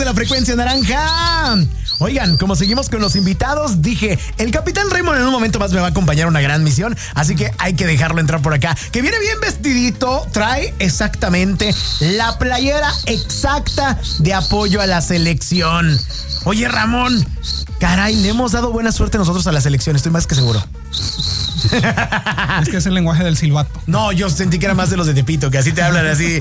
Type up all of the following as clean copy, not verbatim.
de la frecuencia naranja. Oigan, como seguimos con los invitados, dije, el Capitán Raymond en un momento más me va a acompañar a una gran misión, así que hay que dejarlo entrar por acá. Que viene bien vestidito, trae exactamente la playera exacta de apoyo a la selección. Oye, Ramón, caray, le hemos dado buena suerte nosotros a la selección, estoy más que seguro. Es que es el lenguaje del silbato. No, yo sentí que era más de los de Tepito, que así te hablan así.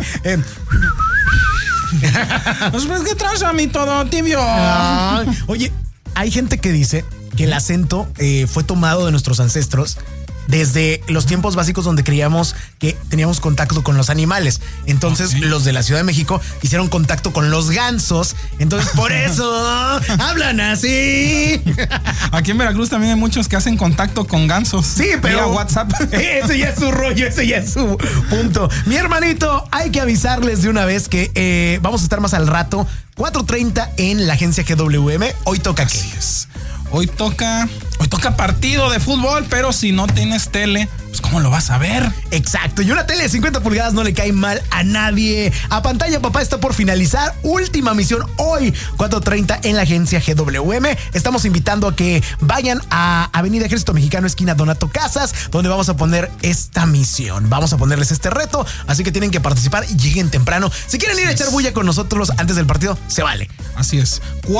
Pues, ¿qué traes a mí todo tibio? Oye, hay gente que dice que el acento fue tomado de nuestros ancestros desde los tiempos básicos donde creíamos que teníamos contacto con los animales. Entonces, los de la Ciudad de México hicieron contacto con los gansos. Entonces, por eso hablan así. Aquí en Veracruz también hay muchos que hacen contacto con gansos. Sí, pero vía WhatsApp. Ese ya es su rollo, ese ya es su punto. Mi hermanito, hay que avisarles de una vez que vamos a estar más al rato, 4:30 en la agencia GWM. Hoy toca ¿qué? Así es. Hoy toca partido de fútbol, pero si no tienes tele, pues ¿cómo lo vas a ver? Exacto, y una tele de 50 pulgadas no le cae mal a nadie. A pantalla, papá, está por finalizar. Última misión hoy, 4:30 en la agencia GWM. Estamos invitando a que vayan a Avenida Ejército Mexicano, esquina Donato Casas, donde vamos a poner esta misión. Vamos a ponerles este reto, así que tienen que participar y lleguen temprano. Si quieren ir a echar bulla con nosotros antes del partido, se vale. Así es,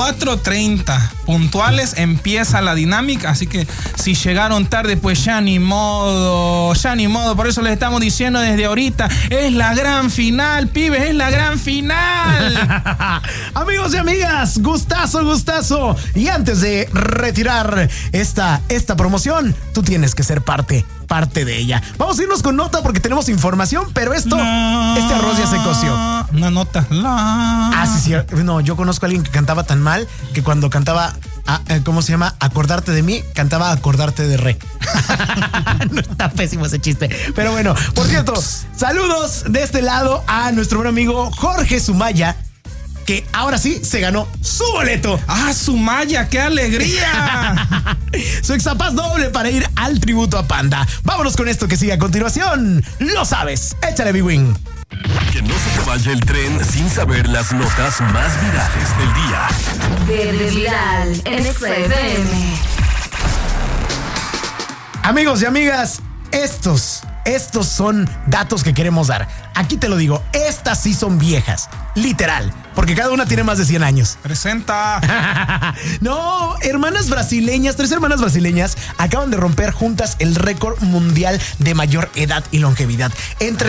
4:30 puntuales empieza la dinámica, así que si llegaron tarde, pues ya ni modo. Por eso les estamos diciendo desde ahorita, es la gran final, pibes, es la gran final. Amigos y amigas, gustazo. Y antes de retirar esta promoción, tú tienes que ser parte de ella. Vamos a irnos con nota porque tenemos información, pero este arroz ya se coció. Una nota. Sí. No, yo conozco a alguien que cantaba tan mal que cuando cantaba, ¿cómo se llama? Acordarte de mí, cantaba acordarte de re. No, está pésimo ese chiste. Pero bueno, por cierto, saludos de este lado a nuestro buen amigo Jorge Sumaya, que ahora sí se ganó su boleto. Sumaya, qué alegría. Su exapaz doble para ir al tributo a Panda. Vámonos con esto que sigue a continuación. Lo sabes, échale, Big Wing. Que no se te vaya el tren sin saber las notas más virales del día. Verde Viral en XFM. Amigos y amigas, estos son datos que queremos dar. Aquí te lo digo, estas sí son viejas, literal, porque cada una tiene más de 100 años. Presenta. No, tres hermanas brasileñas acaban de romper juntas el récord mundial de mayor edad y longevidad. Entre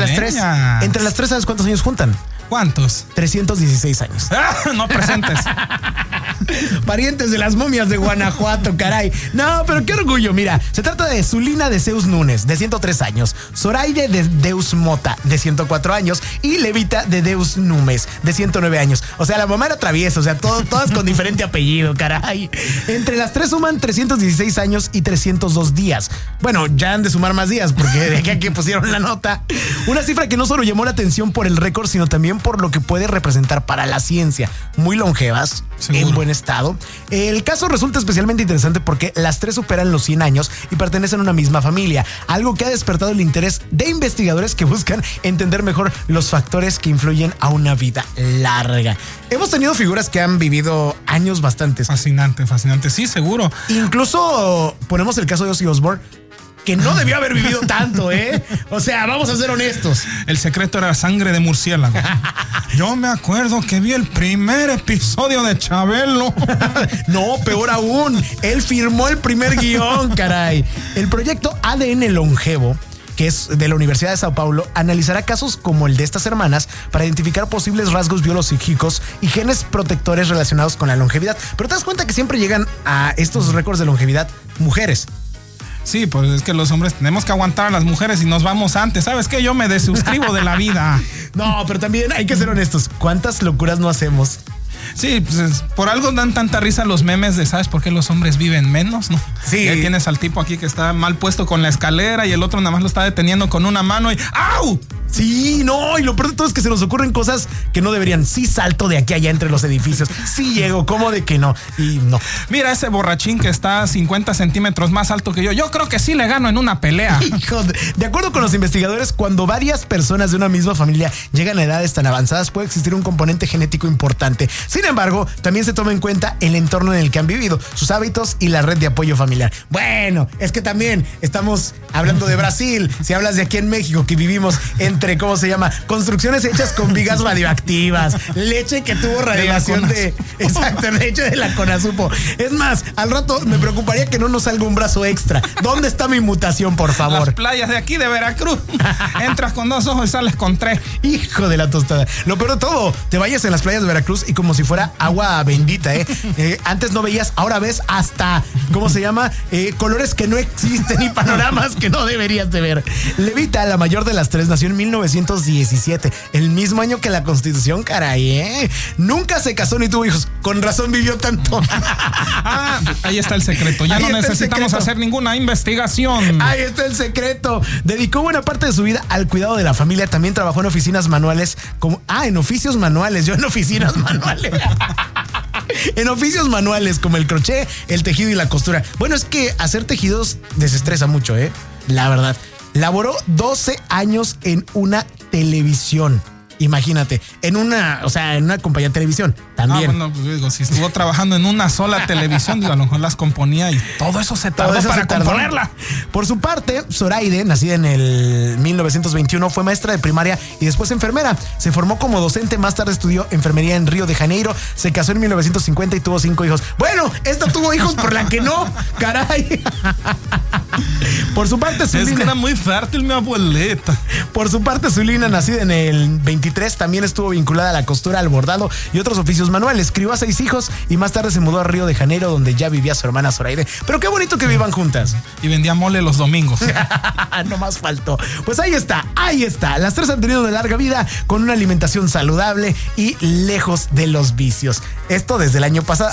las tres, ¿sabes cuántos años juntan? ¿Cuántos? 316 años. No presentes. Parientes de las momias de Guanajuato, caray. No, pero qué orgullo. Mira, se trata de Zulina de Zeus Núñez, de 103 años, Zoraide de Deus Mota, de 104 años, y Levita de Deus Núñez, de 109 años. O sea, la mamá era traviesa, o sea, todas con diferente apellido, caray. Entre las tres suman 316 años y 302 días. Bueno, ya han de sumar más días, porque de aquí a que pusieron la nota. Una cifra que no solo llamó la atención por el récord, sino también por lo que puede representar para la ciencia. Muy longevas, seguro, en buen estado. El caso resulta especialmente interesante porque las tres superan los 100 años y pertenecen a una misma familia, algo que ha despertado el interés de investigadores que buscan entender mejor los factores que influyen a una vida larga. Hemos tenido figuras que han vivido años bastantes. Fascinante, sí, seguro. Incluso ponemos el caso de Ozzy Osbourne, que no debió haber vivido tanto, ¿eh? O sea, vamos a ser honestos. El secreto era sangre de murciélago. Yo me acuerdo que vi el primer episodio de Chabelo. No, peor aún, él firmó el primer guión, caray. El proyecto ADN Longevo, que es de la Universidad de Sao Paulo, analizará casos como el de estas hermanas para identificar posibles rasgos biológicos y genes protectores relacionados con la longevidad. Pero te das cuenta que siempre llegan a estos récords de longevidad mujeres. Sí, pues es que los hombres tenemos que aguantar a las mujeres y nos vamos antes. ¿Sabes qué? Yo me desuscribo de la vida. No, pero también hay que ser honestos. ¿Cuántas locuras no hacemos? Sí, pues por algo dan tanta risa los memes de ¿sabes por qué los hombres viven menos? ¿No? Sí. Y ahí tienes al tipo aquí que está mal puesto con la escalera y el otro nada más lo está deteniendo con una mano y ¡au! Sí, no, y lo peor de todo es que se nos ocurren cosas que no deberían. Sí salto de aquí a allá entre los edificios. Sí llego, ¿cómo de que no? Y no. Mira ese borrachín que está 50 centímetros más alto que yo. Yo creo que sí le gano en una pelea. Hijo de acuerdo con los investigadores, cuando varias personas de una misma familia llegan a edades tan avanzadas, puede existir un componente genético importante. Sin embargo, también se toma en cuenta el entorno en el que han vivido, sus hábitos y la red de apoyo familiar. Bueno, es que también estamos hablando de Brasil. Si hablas de aquí en México, que vivimos entre, ¿cómo se llama? Construcciones hechas con vigas radioactivas, leche que tuvo radiación exacto, leche de la Conasupo. Es más, al rato me preocuparía que no nos salga un brazo extra. ¿Dónde está mi mutación, por favor? Las playas de aquí de Veracruz. Entras con 2 ojos y sales con 3. Hijo de la tostada. Lo peor de todo, te vayas en las playas de Veracruz y como si fuera agua bendita, antes no veías, ahora ves hasta, ¿cómo se llama? Colores que no existen y panoramas que no deberías de ver. Levita, la mayor de las 3, nació en 1917, el mismo año que la Constitución, caray, Nunca se casó ni tuvo hijos. Con razón vivió tanto. Ahí está el secreto. Ya no necesitamos hacer ninguna investigación. Ahí está el secreto. Dedicó buena parte de su vida al cuidado de la familia. También trabajó en oficinas manuales en oficios manuales. Yo en oficinas manuales. En oficios manuales como el crochet, el tejido y la costura. Bueno, es que hacer tejidos desestresa mucho, la verdad. Laboró 12 años en una televisión. Imagínate, en una compañía de televisión también. Bueno, pues digo, si estuvo trabajando en una sola televisión, digo, a lo mejor las componía y todo eso se tardó para componerla. Por su parte, Zoraide, nacida en el 1921, fue maestra de primaria y después enfermera. Se formó como docente, más tarde estudió enfermería en Río de Janeiro, se casó en 1950 y tuvo 5 hijos. Bueno, esta tuvo hijos por la que no, caray. Por su parte, Zulina. Es que era muy fértil mi abuelita. Por su parte, Zulina, nacida en el 23, también estuvo vinculada a la costura, al bordado y otros oficios manuales. Crió a 6 hijos y más tarde se mudó a Río de Janeiro, donde ya vivía su hermana Zoraide. Pero qué bonito que vivan juntas. Y vendía mole los domingos. No más faltó. Pues ahí está. Las 3 han tenido una larga vida con una alimentación saludable y lejos de los vicios. Esto desde el año pasado.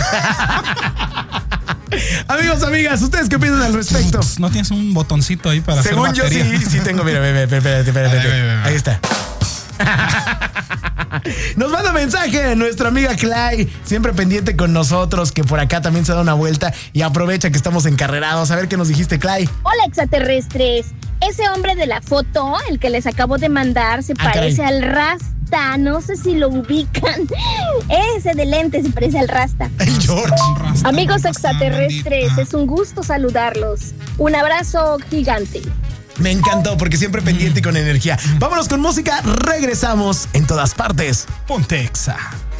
Amigos, amigas, ¿ustedes qué piensan al respecto? ¿No tienes un botoncito ahí para Según hacer batería? Yo sí tengo. Mira, espérate. Ahí está. Nos manda mensaje nuestra amiga Clay, siempre pendiente con nosotros, que por acá también se da una vuelta y aprovecha que estamos encarrerados. A ver qué nos dijiste, Clay. Hola, extraterrestres. Ese hombre de la foto, el que les acabo de mandar, se parece al Rasta. No sé si lo ubican. Ese de lente se parece al Rasta. El George. Amigos extraterrestres, es un gusto saludarlos. Un abrazo gigante. Me encantó porque siempre pendiente y con energía. Vámonos con música, regresamos en todas partes. Ponte Exa.